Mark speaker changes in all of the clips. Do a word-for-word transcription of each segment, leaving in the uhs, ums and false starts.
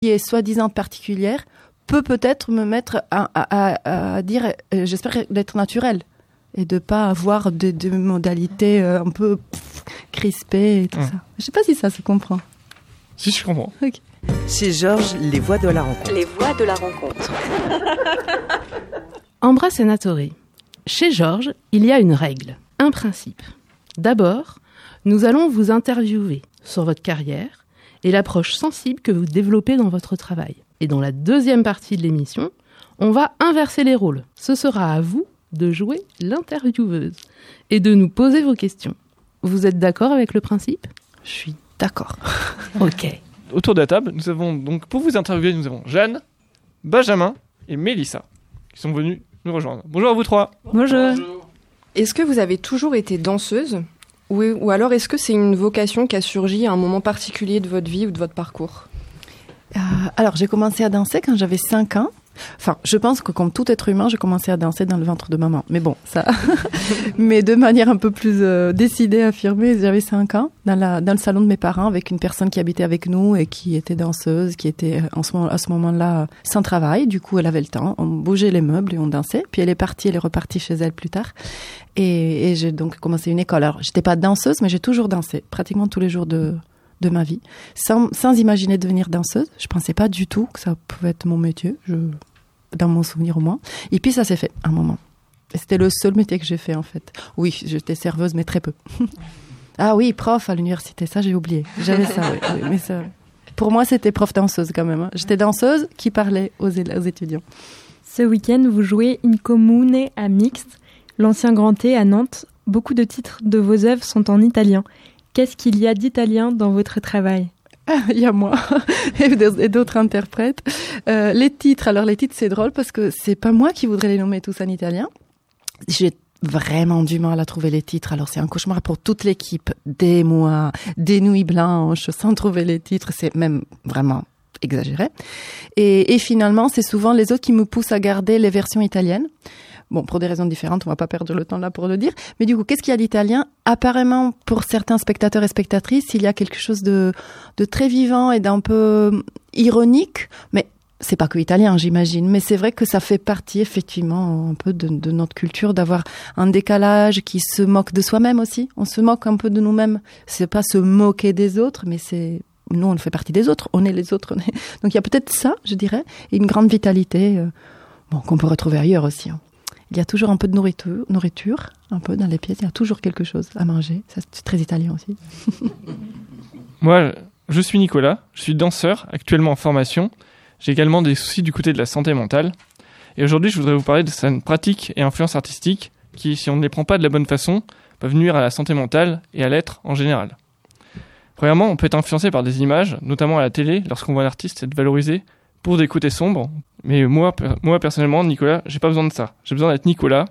Speaker 1: qui est soi-disant particulière peut peut-être me mettre à, à, à, à dire, euh, j'espère d'être naturel et de pas avoir des de modalités euh, un peu pff, crispées et tout mmh. ça. Je sais pas si ça se comprend.
Speaker 2: Si, je comprends.
Speaker 1: Okay.
Speaker 3: Chez Georges, les voix de la rencontre.
Speaker 4: Les voix de la rencontre.
Speaker 5: Ambra Senatori. Chez Georges, il y a une règle, un principe. D'abord, nous allons vous interviewer sur votre carrière et l'approche sensible que vous développez dans votre travail. Et dans la deuxième partie de l'émission, on va inverser les rôles. Ce sera à vous de jouer l'intervieweuse et de nous poser vos questions. Vous êtes d'accord avec le principe ?
Speaker 1: Je suis d'accord.
Speaker 5: Ok.
Speaker 2: Autour de la table, nous avons donc, pour vous interviewer, nous avons Jeanne, Benjamin et Mélissa qui sont venus nous rejoindre. Bonjour à vous trois.
Speaker 6: Bonjour. Bonjour. Est-ce que vous avez toujours été danseuse ou, ou alors est-ce que c'est une vocation qui a surgi à un moment particulier de votre vie ou de votre parcours ?
Speaker 1: euh, Alors, j'ai commencé à danser quand j'avais cinq ans. Enfin, je pense que comme tout être humain, j'ai commencé à danser dans le ventre de maman. Mais bon, ça... Mais de manière un peu plus euh, décidée, affirmée, j'avais cinq ans, dans, la, dans le salon de mes parents, avec une personne qui habitait avec nous et qui était danseuse, qui était en ce moment, à ce moment-là sans travail. Du coup, elle avait le temps. On bougeait les meubles et on dansait. Puis elle est partie, elle est repartie chez elle plus tard. Et, et j'ai donc commencé une école. Alors, j'étais pas danseuse, mais j'ai toujours dansé, pratiquement tous les jours de... de ma vie, sans, sans imaginer devenir danseuse. Je pensais pas du tout que ça pouvait être mon métier, je, dans mon souvenir au moins. Et puis ça s'est fait, un moment. Et c'était le seul métier que j'ai fait, en fait. Oui, j'étais serveuse, mais très peu. Ah oui, prof à l'université, ça j'ai oublié. J'avais ça, oui, oui, mais ça... Pour moi, c'était prof danseuse quand même. Hein. J'étais danseuse qui parlait aux, aux étudiants.
Speaker 7: Ce week-end, vous jouez In Comune à Mixte, l'ancien Grand T à Nantes. Beaucoup de titres de vos œuvres sont en italien. Qu'est-ce qu'il y a d'italien dans votre travail ?
Speaker 1: Ah, il y a moi et d'autres interprètes. Euh, les titres, alors les titres c'est drôle parce que c'est pas moi qui voudrais les nommer tous en italien. J'ai vraiment du mal à trouver les titres, alors c'est un cauchemar pour toute l'équipe. Des mois, des nuits blanches, sans trouver les titres, c'est même vraiment exagéré. Et, et finalement, c'est souvent les autres qui me poussent à garder les versions italiennes. Bon, pour des raisons différentes, on va pas perdre le temps là pour le dire. Mais du coup, qu'est-ce qu'il y a d'italien ? Apparemment, pour certains spectateurs et spectatrices, il y a quelque chose de, de très vivant et d'un peu ironique. Mais c'est pas que italien, j'imagine. Mais c'est vrai que ça fait partie, effectivement, un peu de, de notre culture, d'avoir un décalage qui se moque de soi-même aussi. On se moque un peu de nous-mêmes. C'est pas se moquer des autres, mais c'est... Nous, on fait partie des autres. On est les autres. On est... Donc, il y a peut-être ça, je dirais, et une grande vitalité, euh, bon, qu'on peut retrouver ailleurs aussi, hein. Il y a toujours un peu de nourriture, nourriture, un peu dans les pièces. Il y a toujours quelque chose à manger. Ça, c'est très italien aussi.
Speaker 2: Moi, je suis Nicolas. Je suis danseur, actuellement en formation. J'ai également des soucis du côté de la santé mentale. Et aujourd'hui, je voudrais vous parler de certaines pratiques et influences artistiques qui, si on ne les prend pas de la bonne façon, peuvent nuire à la santé mentale et à l'être en général. Premièrement, on peut être influencé par des images, notamment à la télé, lorsqu'on voit un artiste être valorisé pour des côtés sombres. Mais moi, moi personnellement, Nicolas, j'ai pas besoin de ça. J'ai besoin d'être Nicolas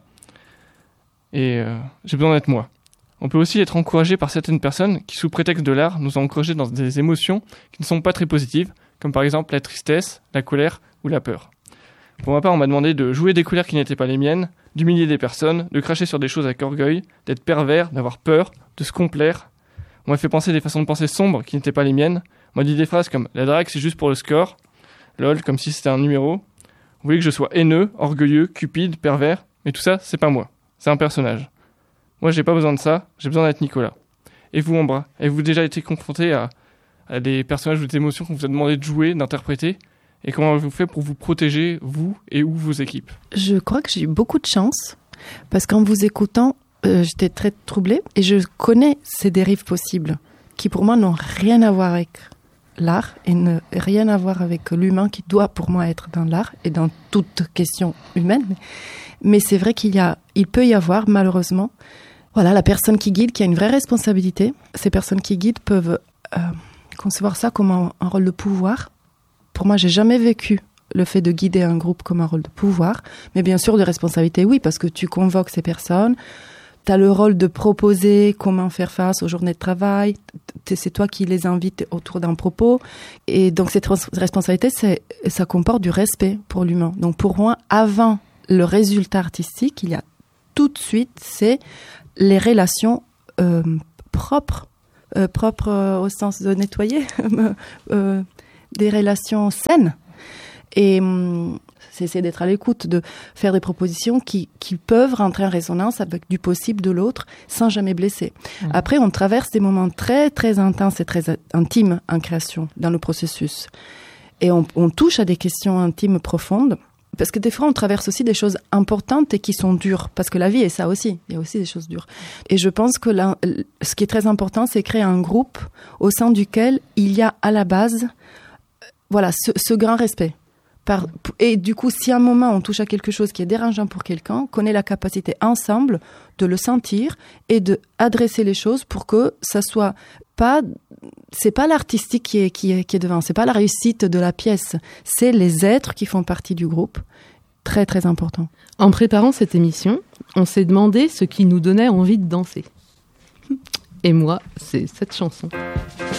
Speaker 2: et euh, j'ai besoin d'être moi. On peut aussi être encouragé par certaines personnes qui, sous prétexte de l'art, nous ont encouragés dans des émotions qui ne sont pas très positives, comme par exemple la tristesse, la colère ou la peur. Pour ma part, on m'a demandé de jouer des colères qui n'étaient pas les miennes, d'humilier des personnes, de cracher sur des choses avec orgueil, d'être pervers, d'avoir peur, de se complaire. On m'a fait penser des façons de penser sombres qui n'étaient pas les miennes. On m'a dit des phrases comme « la drague c'est juste pour le score », lol, comme si c'était un numéro. Vous voulez que je sois haineux, orgueilleux, cupide, pervers, mais tout ça, c'est pas moi. C'est un personnage. Moi, j'ai pas besoin de ça, j'ai besoin d'être Nicolas. Et vous, Ambra, avez-vous déjà été confronté à, à des personnages ou des émotions qu'on vous a demandé de jouer, d'interpréter ? Et comment avez-vous fait pour vous protéger, vous et ou vos équipes ?
Speaker 1: Je crois que j'ai eu beaucoup de chance, parce qu'en vous écoutant, euh, j'étais très troublée, et je connais ces dérives possibles, qui pour moi n'ont rien à voir avec l'art et ne rien à voir avec l'humain qui doit pour moi être dans l'art et dans toute question humaine. Mais, mais c'est vrai qu'il y a, il peut y avoir malheureusement, voilà, la personne qui guide qui a une vraie responsabilité. Ces personnes qui guident peuvent euh, concevoir ça comme un, un rôle de pouvoir. Pour moi, j'ai jamais vécu le fait de guider un groupe comme un rôle de pouvoir, mais bien sûr de responsabilité, oui, parce que tu convoques ces personnes. Tu as le rôle de proposer comment faire face aux journées de travail. C'est toi qui les invites autour d'un propos. Et donc, cette responsabilité, c'est, ça comporte du respect pour l'humain. Donc, pour moi, avant le résultat artistique, il y a tout de suite, c'est les relations euh, propres, euh, propres euh, au sens de nettoyer, euh, des relations saines. Et hum, c'est essayer d'être à l'écoute, de faire des propositions qui, qui peuvent rentrer en résonance avec du possible de l'autre sans jamais blesser. Mmh. Après, on traverse des moments très, très intenses et très intimes en création, dans le processus. Et on, on touche à des questions intimes profondes. Parce que des fois, on traverse aussi des choses importantes et qui sont dures. Parce que la vie est ça aussi. Il y a aussi des choses dures. Et je pense que là, ce qui est très important, c'est créer un groupe au sein duquel il y a à la base, voilà, ce, ce grand respect. Par, et du coup, si à un moment on touche à quelque chose qui est dérangeant pour quelqu'un, qu'on ait la capacité ensemble de le sentir et de adresser les choses pour que ça soit pas, c'est pas l'artistique qui est, qui est, qui est devant, c'est pas la réussite de la pièce, c'est les êtres qui font partie du groupe. Très, très important.
Speaker 5: En préparant cette émission, on s'est demandé ce qui nous donnait envie de danser. Et moi, c'est cette chanson.